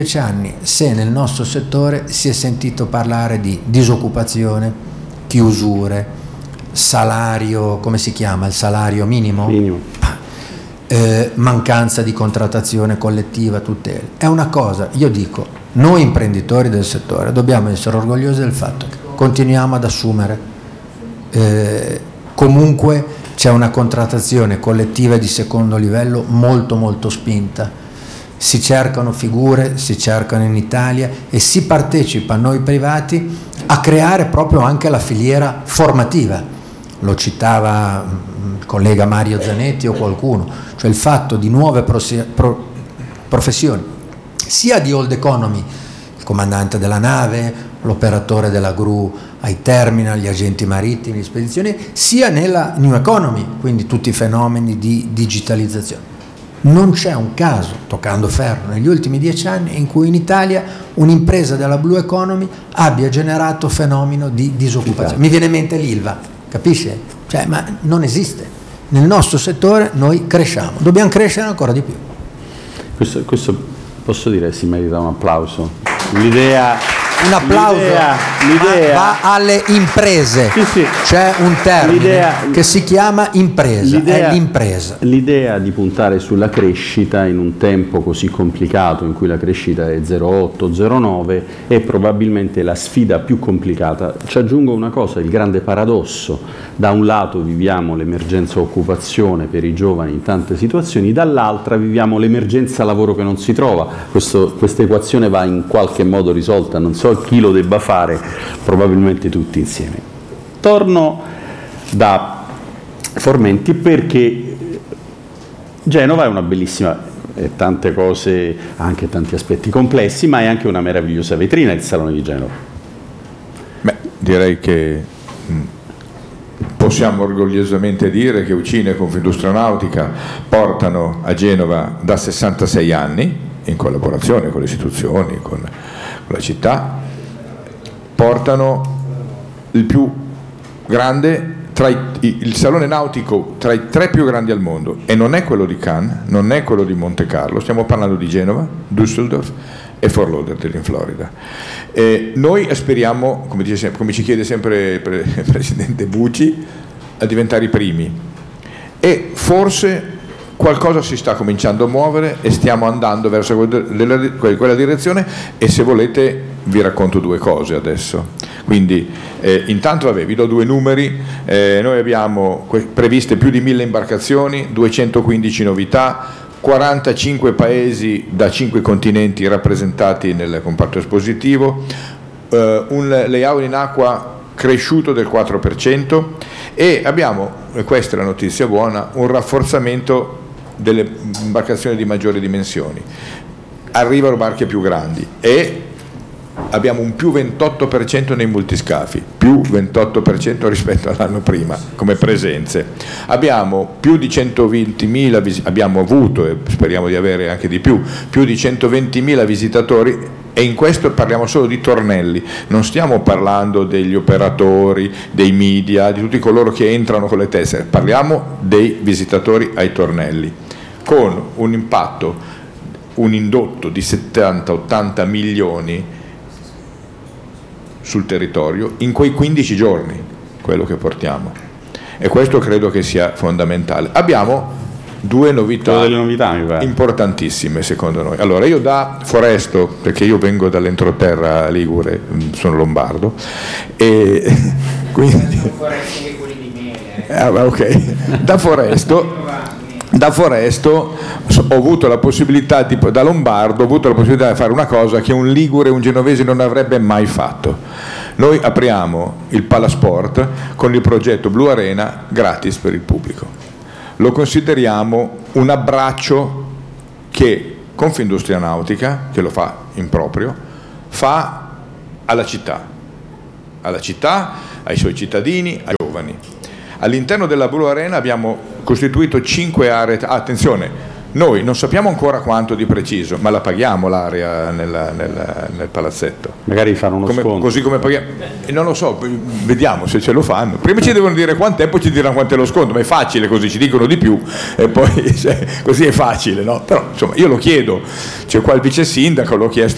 10 anni se nel nostro settore si è sentito parlare di disoccupazione, chiusure, salario, come si chiama, il salario minimo? Mancanza di contrattazione collettiva, tutele. È una cosa, io dico, noi imprenditori del settore dobbiamo essere orgogliosi del fatto che continuiamo ad assumere, comunque c'è una contrattazione collettiva di secondo livello molto molto spinta, si cercano figure, si cercano in Italia e si partecipa noi privati a creare proprio anche la filiera formativa. Lo citava il collega Mario Zanetti o qualcuno, cioè il fatto di nuove professioni, sia di old economy, il comandante della nave, l'operatore della gru ai terminal, gli agenti marittimi, le spedizioni, sia nella new economy, quindi tutti i fenomeni di digitalizzazione. Non c'è un caso, toccando ferro, negli ultimi 10 anni in cui in Italia un'impresa della blue economy abbia generato fenomeno di disoccupazione. Mi viene in mente l'Ilva, capisce? Cioè, ma non esiste. Nel nostro settore noi cresciamo, dobbiamo crescere ancora di più. Questo posso dire si merita un applauso. L'idea... Un applauso l'idea va alle imprese, sì. C'è un termine che si chiama impresa, è l'impresa. L'idea di puntare sulla crescita in un tempo così complicato in cui la crescita è 0,8-0,9 è probabilmente la sfida più complicata. Ci aggiungo una cosa, il grande paradosso: da un lato viviamo l'emergenza occupazione per i giovani in tante situazioni, dall'altra viviamo l'emergenza lavoro che non si trova. Questa equazione va in qualche modo risolta, non so chi lo debba fare, probabilmente tutti insieme. Torno da Formenti perché Genova è una bellissima, tante cose, anche tanti aspetti complessi, ma è anche una meravigliosa vetrina il Salone di Genova. Beh, direi che possiamo orgogliosamente dire che UCINE e Confindustria Nautica portano a Genova da 66 anni, in collaborazione con le istituzioni, con la città, portano il più grande, il salone nautico tra i 3 più grandi al mondo, e non è quello di Cannes, non è quello di Monte Carlo, stiamo parlando di Genova, Düsseldorf e Fort Lauderdale in Florida. Noi aspiriamo, come ci chiede sempre il Presidente Bucci, a diventare i primi, e forse qualcosa si sta cominciando a muovere e stiamo andando verso quella direzione, e se volete vi racconto 2 cose adesso. Quindi intanto vi do 2 numeri. Noi abbiamo previste più di 1000 imbarcazioni, 215 novità, 45 paesi da 5 continenti rappresentati nel comparto espositivo, un layout in acqua cresciuto del 4%, e abbiamo, e questa è la notizia buona, un rafforzamento delle imbarcazioni di maggiori dimensioni. Arrivano barche più grandi e abbiamo un più 28% nei multiscafi, più 28% rispetto all'anno prima come presenze. Abbiamo più di 120.000 abbiamo avuto, e speriamo di avere anche di più di 120.000 visitatori, e in questo parliamo solo di tornelli, non stiamo parlando degli operatori, dei media, di tutti coloro che entrano con le tessere, parliamo dei visitatori ai tornelli, con un impatto, un indotto di 70-80 milioni sul territorio in quei 15 giorni, quello che portiamo, e questo credo che sia fondamentale. Abbiamo 2 novità importantissime secondo noi. Allora, io da Foresto, perché io vengo dall'entroterra ligure, sono lombardo, e quindi da Foresto ho avuto la possibilità, da lombardo, ho avuto la possibilità di fare una cosa che un ligure e un genovese non avrebbe mai fatto. Noi apriamo il Palasport con il progetto Blue Arena gratis per il pubblico. Lo consideriamo un abbraccio che Confindustria Nautica, che lo fa in proprio, fa alla città, ai suoi cittadini, ai giovani. All'interno della Blue Arena abbiamo costituito 5 aree. Attenzione, noi non sappiamo ancora quanto di preciso, ma la paghiamo l'area nel palazzetto. Magari fanno uno sconto. Così come paghiamo. Non lo so, vediamo se ce lo fanno. Prima ci devono dire quant'è, poi ci diranno quanto è lo sconto, ma è facile così, ci dicono di più e poi così è facile, no? Però insomma io lo chiedo, c'è qua il vice sindaco, l'ho chiesto